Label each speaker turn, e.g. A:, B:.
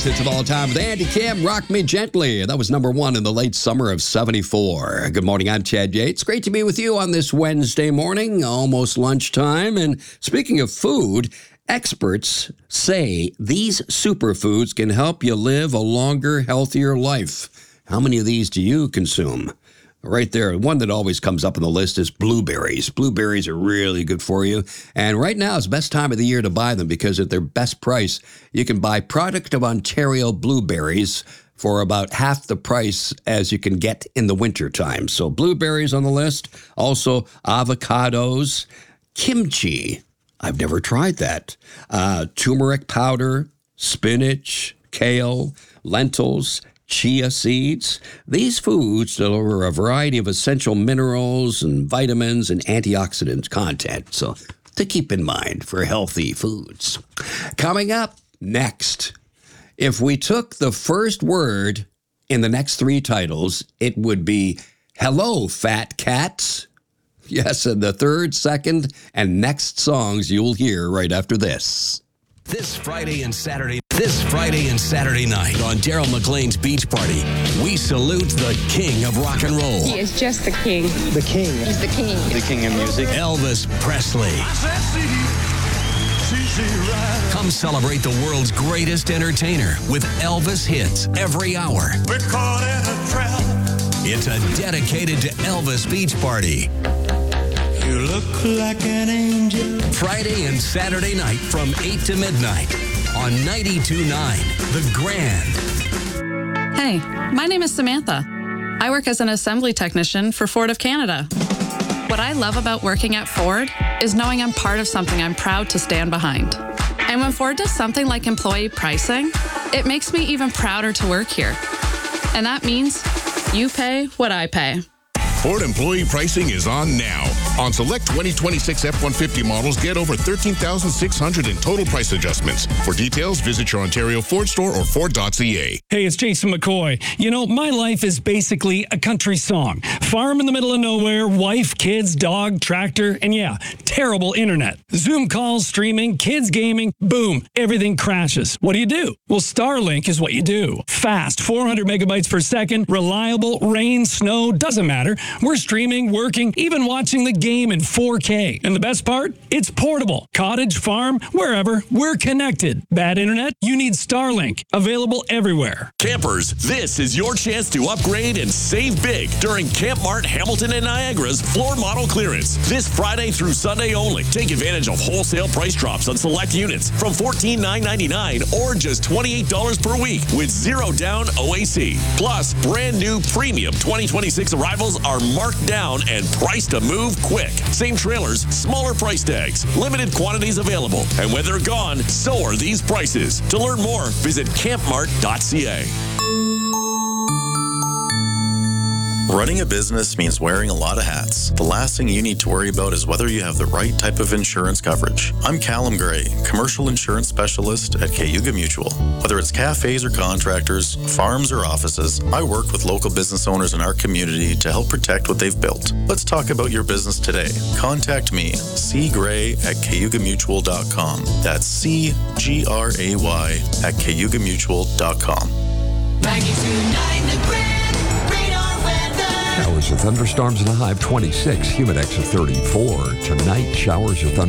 A: Hits of all time with Andy Kim, Rock Me Gently. That was number one in the late summer of 74. Good morning, I'm Chad Yates. Great to be with you on this Wednesday morning, almost lunchtime. And speaking of food, experts say these superfoods can help you live a longer, healthier life. How many of these do you consume? Right there, one that always comes up on the list is blueberries. Blueberries are really good for you. And right now is the best time of the year to buy them because at their best price, you can buy Product of Ontario blueberries for about half the price as you can get in the wintertime. So blueberries on the list. Also avocados, kimchi. I've never tried that. Turmeric powder, spinach, kale, lentils, chia seeds. These foods deliver a variety of essential minerals and vitamins and antioxidant content. So to keep in mind for healthy foods. Coming up next, if we took the first word in the next three titles, it would be Hello, Fat Cats. Yes, and the third, second, and next songs you'll hear right after this.
B: This Friday and Saturday night on Daryl McLean's Beach Party, we salute the king of rock and roll.
C: He is just the king.
D: The king.
C: He's the king.
D: The king of music.
B: Elvis Presley. Come celebrate the world's greatest entertainer with Elvis hits every hour.
E: We're caught in a trap.
B: It's a dedicated to Elvis Beach Party.
E: You look like an angel.
B: Friday and Saturday night from 8 to midnight on 92.9 The Grand.
F: Hey, my name is Samantha. I work as an assembly technician for Ford of Canada. What I love about working at Ford is knowing I'm part of something I'm proud to stand behind. And when Ford does something like employee pricing, it makes me even prouder to work here. And that means you pay what I pay.
G: Ford employee pricing is on now. On select 2026 F-150 models, get over $13,600 in total price adjustments. For details, visit your Ontario Ford store or Ford.ca.
H: Hey, it's Jason McCoy. You know, my life is basically a country song. Farm in the middle of nowhere, wife, kids, dog, tractor, and yeah, terrible internet. Zoom calls, streaming, kids gaming, boom, everything crashes. What do? Well, Starlink is what you do. Fast, 400 megabytes per second, reliable, rain, snow, doesn't matter. We're streaming, working, even watching the game in 4K. And the best part? It's portable. Cottage, farm, wherever, we're connected. Bad internet? You need Starlink. Available everywhere.
I: Campers, this is your chance to upgrade and save big during Camp Mart Hamilton and Niagara's floor model clearance. This Friday through Sunday only. Take advantage of wholesale price drops on select units from $14,999 or just $28 per week with zero down OAC. Plus, brand new premium 2026 arrivals are marked down and priced to move quick. Same trailers, smaller price tags, limited quantities available. And when they're gone, so are these prices. To learn more, visit campmart.ca.
J: Running a business means wearing a lot of hats. The last thing you need to worry about is whether you have the right type of insurance coverage. I'm Callum Gray, commercial insurance specialist at Cayuga Mutual. Whether it's cafes or contractors, farms or offices, I work with local business owners in our community to help protect what they've built. Let's talk about your business today. Contact me, cgray@cayugamutual.com. That's CGRAY@cayugamutual.com.
E: 92.9 The Grand.
K: Showers of thunderstorms and a high of 26. Humidex of 34. Tonight, showers of thunderstorms.